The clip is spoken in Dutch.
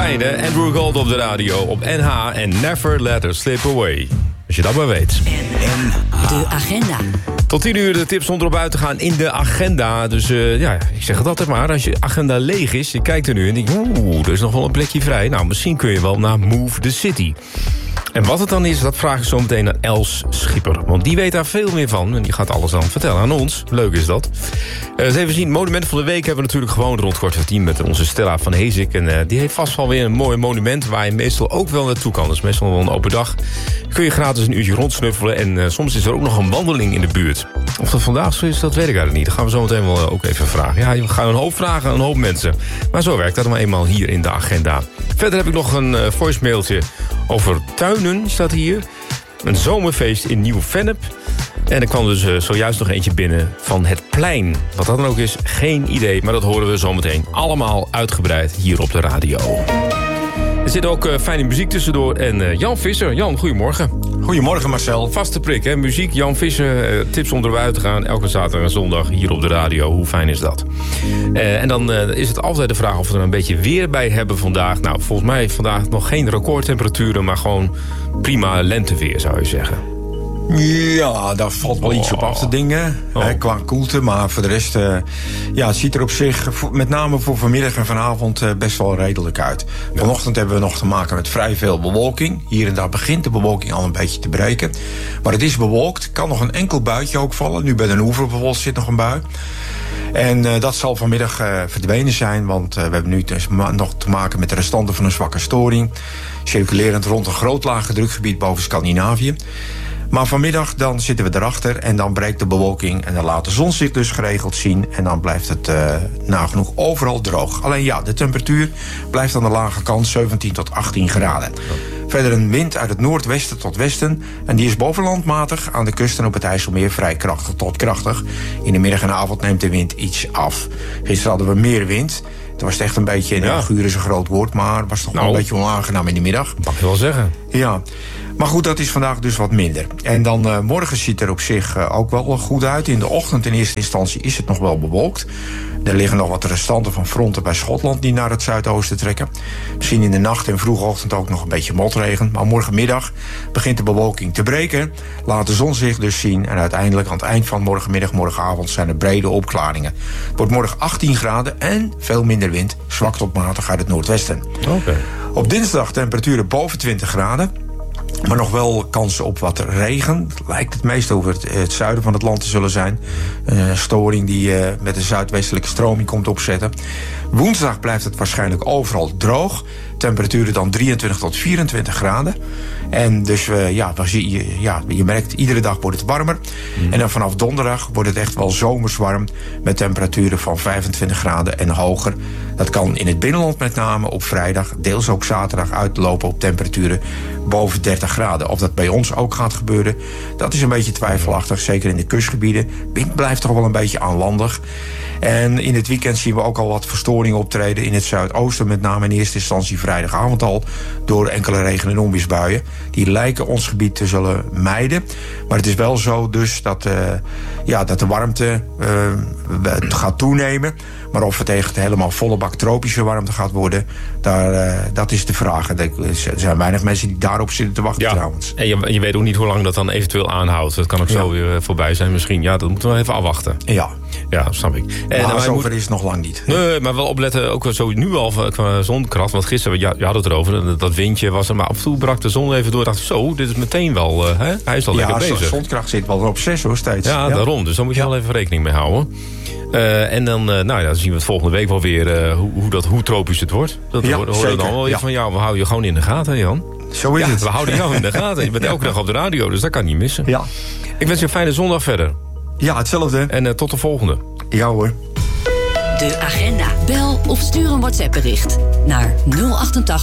einde. Andrew Gold op de radio op NH en Never Let Her Slip Away. Als je dat maar weet. De agenda. Tot 10 uur de tips om erop uit te gaan in de agenda. Dus ik zeg het altijd maar. Als je agenda leeg is, je kijkt er nu en denkt... er is nog wel een plekje vrij. Nou, misschien kun je wel naar Move the City. En wat het dan is, dat vraag ik zo meteen aan Els Schipper. Want die weet daar veel meer van. En die gaat alles dan vertellen aan ons. Leuk is dat. Dus even zien, monument van de week hebben we natuurlijk gewoon rond 9:45 met onze Stella van Hezik. En die heeft vast wel weer een mooi monument waar je meestal ook wel naartoe kan. Dat is meestal wel een open dag. Kun je gratis een uurtje rondsnuffelen. En soms is er ook nog een wandeling in de buurt. Of dat vandaag zo is, dat weet ik eigenlijk niet. Dat gaan we zo meteen wel ook even vragen. Ja, we gaan een hoop vragen aan een hoop mensen. Maar zo werkt dat maar eenmaal hier in de agenda. Verder heb ik nog een voicemailtje over tuinen, staat hier. Een zomerfeest in Nieuw-Vennep. En er kwam dus zojuist nog eentje binnen van het plein. Wat dat dan ook is, geen idee. Maar dat horen we zometeen allemaal uitgebreid hier op de radio. Er zit ook fijne muziek tussendoor. En Jan Visser. Jan, goedemorgen. Goedemorgen Marcel. Vaste prik, hè? Muziek, Jan Visser, tips om eruit te gaan. Elke zaterdag en zondag hier op de radio. Hoe fijn is dat? En dan is het altijd de vraag of we er een beetje weer bij hebben vandaag. Nou, volgens mij vandaag nog geen recordtemperaturen... maar gewoon prima lenteweer, zou je zeggen. Ja, daar valt wel iets op af te dingen. Qua koelte, maar voor de rest... het ziet er op zich, met name voor vanmiddag en vanavond... best wel redelijk uit. Vanochtend hebben we nog te maken met vrij veel bewolking. Hier en daar begint de bewolking al een beetje te breken. Maar het is bewolkt, kan nog een enkel buitje ook vallen. Nu bij de Oever bijvoorbeeld zit nog een bui. En dat zal vanmiddag verdwenen zijn... want we hebben nu dus nog te maken met de restanten van een zwakke storing... circulerend rond een groot lage drukgebied boven Scandinavië. Maar vanmiddag dan zitten we erachter en dan breekt de bewolking... en dan laat de zon zich dus geregeld zien... en dan blijft het nagenoeg overal droog. Alleen ja, de temperatuur blijft aan de lage kant 17 tot 18 graden. Verder een wind uit het noordwesten tot westen... en die is bovenlandmatig aan de kust en op het IJsselmeer vrij krachtig tot krachtig. In de middag en avond neemt de wind iets af. Gisteren hadden we meer wind... Het was echt een beetje, guur is een groot woord... maar het was toch wel een beetje onaangenaam in de middag. Mag je wel zeggen. Ja, maar goed, dat is vandaag dus wat minder. En dan morgen ziet er op zich ook wel goed uit. In de ochtend in eerste instantie is het nog wel bewolkt. Er liggen nog wat restanten van fronten bij Schotland... die naar het zuidoosten trekken. Misschien in de nacht en vroege ochtend ook nog een beetje motregen. Maar morgenmiddag begint de bewolking te breken. Laat de zon zich dus zien. En uiteindelijk aan het eind van morgenmiddag, morgenavond... zijn er brede opklaringen. Het wordt morgen 18 graden en veel minder wind. Zwak tot matig uit het noordwesten. Okay. Op dinsdag temperaturen boven 20 graden... maar nog wel kansen op wat regen. Lijkt het meest over het zuiden van het land te zullen zijn. Een storing die met een zuidwestelijke stroming komt opzetten. Woensdag blijft het waarschijnlijk overal droog. Temperaturen dan 23 tot 24 graden. En dus je merkt, iedere dag wordt het warmer. En dan vanaf donderdag wordt het echt wel zomers warm... met temperaturen van 25 graden en hoger. Dat kan in het binnenland met name op vrijdag... deels ook zaterdag uitlopen op temperaturen boven 30 graden. Of dat bij ons ook gaat gebeuren, dat is een beetje twijfelachtig. Zeker in de kustgebieden. Wind blijft toch wel een beetje aanlandig. En in het weekend zien we ook al wat verstoringen optreden... in het zuidoosten, met name in eerste instantie vrijdagavond al... door enkele regen- en onweersbuien. Die lijken ons gebied te zullen mijden. Maar het is wel zo dus dat de warmte gaat toenemen... Maar of het echt helemaal volle bak tropische warmte gaat worden... dat is de vraag. Er zijn weinig mensen die daarop zitten te wachten trouwens. En je weet ook niet hoe lang dat dan eventueel aanhoudt. Dat kan ook zo weer voorbij zijn misschien. Ja, dat moeten we wel even afwachten. Ja, snap ik. Maar zover is het nog lang niet. Nee, maar wel opletten, ook zo nu al qua zonkracht. Want gisteren, je had het erover, dat windje was er... maar af en toe brak de zon even door. Dacht ik, zo, dit is meteen wel... hij is al lekker bezig. Ja, zonkracht zit wel op 6 hoor, steeds. Ja, daarom. Dus daar moet je wel even rekening mee houden. En dan, dan zien we het volgende week wel weer hoe tropisch het wordt. Dat horen we dan wel weer van, we houden je gewoon in de gaten, Jan. Zo is het. We houden jou in de gaten. Je bent elke dag op de radio, dus dat kan niet missen. Ja. Ik wens je een fijne zondag verder. Ja, hetzelfde. En tot de volgende. Ja hoor. De agenda. Bel of stuur een WhatsApp bericht naar 088